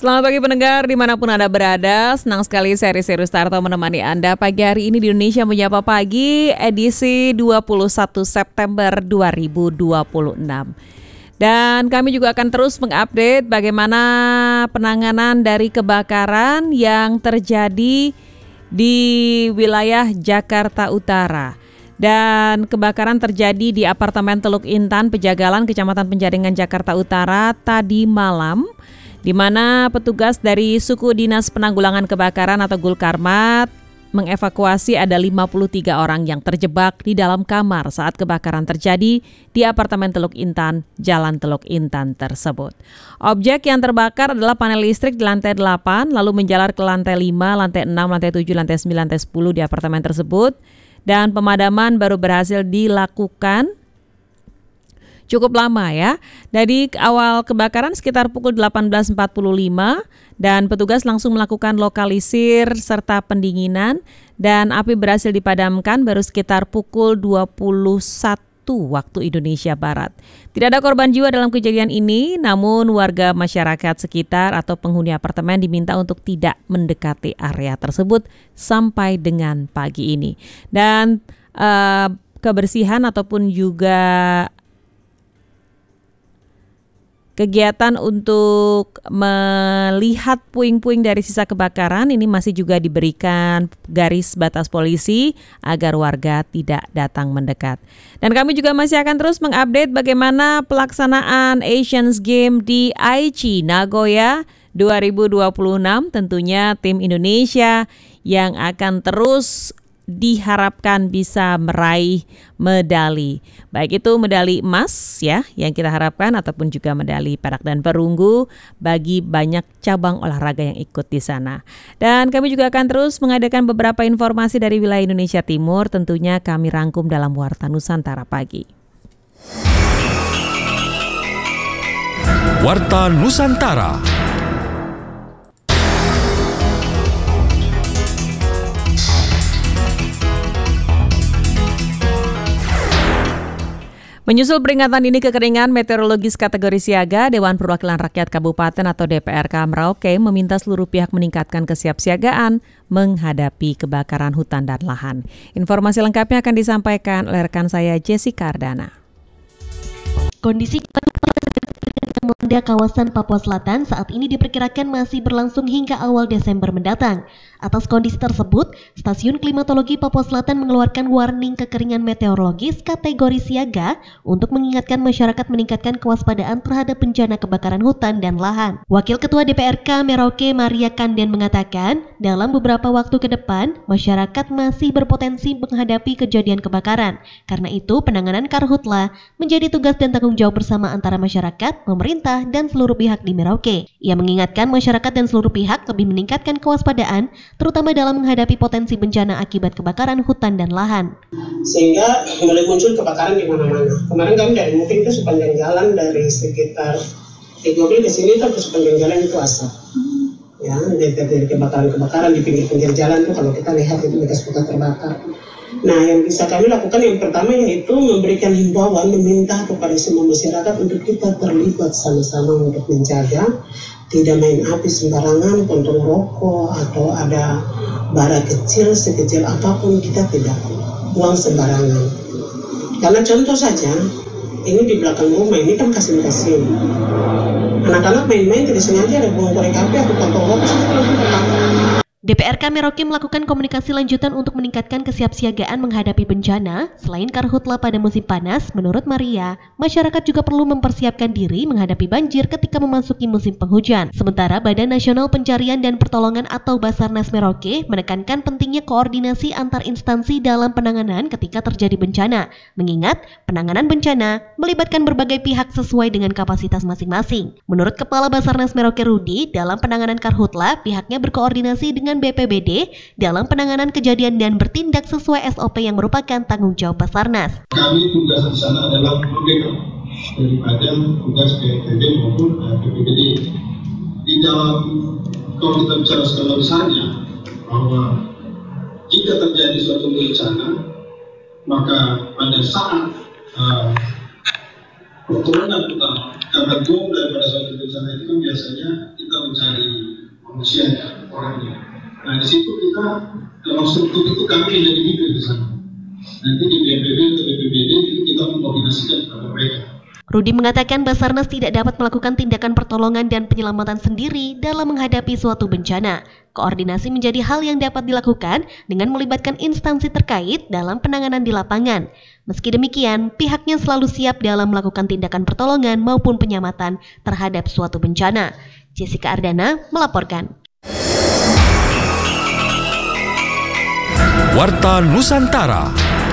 Selamat pagi pendengar dimanapun Anda berada. Senang sekali Seri Starto menemani Anda pagi hari ini di Indonesia Menyapa Pagi edisi 21 September 2026. Dan kami juga akan terus mengupdate bagaimana penanganan dari kebakaran yang terjadi di wilayah Jakarta Utara. Dan kebakaran terjadi di apartemen Teluk Intan, Pejagalan, Kecamatan Penjaringan, Jakarta Utara tadi malam, di mana petugas dari Suku Dinas Penanggulangan Kebakaran atau Gulkarmat mengevakuasi ada 53 orang yang terjebak di dalam kamar saat kebakaran terjadi di apartemen Teluk Intan, Jalan Teluk Intan tersebut. Objek yang terbakar adalah panel listrik di lantai 8, lalu menjalar ke lantai 5, lantai 6, lantai 7, lantai 9, lantai 10 di apartemen tersebut. Dan pemadaman baru berhasil dilakukan cukup lama ya. Dari awal kebakaran sekitar pukul 18.45 dan petugas langsung melakukan lokalisir serta pendinginan dan api berhasil dipadamkan baru sekitar pukul 21 waktu Indonesia Barat. Tidak ada korban jiwa dalam kejadian ini, namun warga masyarakat sekitar atau penghuni apartemen diminta untuk tidak mendekati area tersebut sampai dengan pagi ini. Dan kebersihan ataupun juga kegiatan untuk melihat puing-puing dari sisa kebakaran ini masih juga diberikan garis batas polisi agar warga tidak datang mendekat. Dan kami juga masih akan terus mengupdate bagaimana pelaksanaan Asian Games di Aichi, Nagoya 2026. Tentunya tim Indonesia yang akan terus diharapkan bisa meraih medali. Baik itu medali emas ya yang kita harapkan ataupun juga medali perak dan perunggu bagi banyak cabang olahraga yang ikut di sana. Dan kami juga akan terus mengadakan beberapa informasi dari wilayah Indonesia Timur, tentunya kami rangkum dalam Warta Nusantara Pagi. Warta Nusantara. Menyusul peringatan dini kekeringan meteorologis kategori siaga, Dewan Perwakilan Rakyat Kabupaten atau DPRK Merauke meminta seluruh pihak meningkatkan kesiapsiagaan menghadapi kebakaran hutan dan lahan. Informasi lengkapnya akan disampaikan oleh rekan saya Jessica Ardana. Kondisi yang melanda kawasan Papua Selatan saat ini diperkirakan masih berlangsung hingga awal Desember mendatang. Atas kondisi tersebut, Stasiun Klimatologi Papua Selatan mengeluarkan warning kekeringan meteorologis kategori siaga untuk mengingatkan masyarakat meningkatkan kewaspadaan terhadap bencana kebakaran hutan dan lahan. Wakil Ketua DPRK Merauke Maria Kanden mengatakan, dalam beberapa waktu ke depan, masyarakat masih berpotensi menghadapi kejadian kebakaran. Karena itu, penanganan karhutla menjadi tugas dan tanggung jawab bersama antara masyarakat, pemerintah, dan seluruh pihak di Merauke. Ia mengingatkan masyarakat dan seluruh pihak lebih meningkatkan kewaspadaan, terutama dalam menghadapi potensi bencana akibat kebakaran hutan dan lahan. Sehingga mulai muncul kebakaran di mana-mana. Kemarin kami dari mungkin itu sepanjang jalan dari sekitar Tegobil ke sini tuh sepanjang jalan itu asap. Ya, dari kebakaran-kebakaran di pinggir-pinggir jalan tuh kalau kita lihat itu bekas-bekas terbakar. Nah, yang bisa kami lakukan yang pertama yaitu memberikan himbauan, meminta kepada semua masyarakat untuk kita terlibat sama-sama untuk menjaga tidak main api sembarangan, puntung rokok atau ada bara kecil sekecil apapun kita tidak buang sembarangan. Karena contoh saja, ini di belakang rumah ini kan kasin-kasin. Anak-anak main-main tidak sengaja ada buang korek api atau puntung rokok langsung terbakar. DPRK Merauke melakukan komunikasi lanjutan untuk meningkatkan kesiapsiagaan menghadapi bencana. Selain karhutla pada musim panas, menurut Maria, masyarakat juga perlu mempersiapkan diri menghadapi banjir ketika memasuki musim penghujan. Sementara Badan Nasional Pencarian dan Pertolongan atau Basarnas Merauke menekankan pentingnya koordinasi antar instansi dalam penanganan ketika terjadi bencana. Mengingat penanganan bencana melibatkan berbagai pihak sesuai dengan kapasitas masing-masing. Menurut Kepala Basarnas Merauke Rudi, dalam penanganan karhutla, pihaknya berkoordinasi dengan BPBD dalam penanganan kejadian dan bertindak sesuai SOP yang merupakan tanggung jawab Basarnas. Kami tugas di sana adalah backup daripada tugas BPBD maupun BPBD. Di dalam kalau kita bicara skala besarnya bahwa jika terjadi suatu bencana maka pada saat pertolongan utama karena goal daripada suatu bencana itu kan biasanya kita mencari manusianya, orangnya. Nah di situ kita dalam struktur itu kami menjadi leader di sana. Nanti di BNPB atau BPBD itu kita mengkoordinasikan kepada mereka. Rudi mengatakan Basarnas tidak dapat melakukan tindakan pertolongan dan penyelamatan sendiri dalam menghadapi suatu bencana. Koordinasi menjadi hal yang dapat dilakukan dengan melibatkan instansi terkait dalam penanganan di lapangan. Meski demikian, pihaknya selalu siap dalam melakukan tindakan pertolongan maupun penyelamatan terhadap suatu bencana. Jessica Ardana melaporkan. Warta Nusantara.